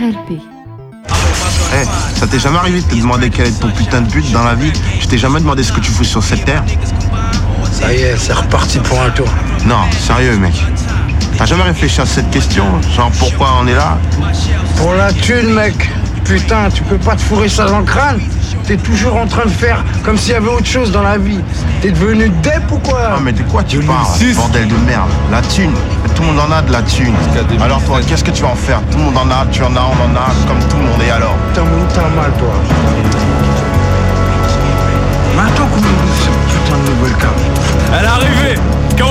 RLP. Ça t'est jamais arrivé de te demander quel est ton putain de but dans la vie? Je t'ai jamais demandé ce que tu fous sur cette terre? Ça y est, c'est reparti pour un tour. Non, sérieux mec. T'as jamais réfléchi à cette question? Genre pourquoi on est là? Pour la thune, mec. Putain, tu peux pas te fourrer ça dans le crâne? T'es toujours en train de faire comme s'il y avait autre chose dans la vie. T'es devenu dep ou quoi? Non mais de quoi tu parles, bordel de merde? La thune, tout le monde en a de la thune. Alors toi, qu'est-ce que tu vas en faire? Tout le monde en a, tu en as, on en a, comme tout le monde, et alors? Putain, mais où t'as mal, toi? Mais attends, comment cette putain de nouvelle carte? Elle est arrivée.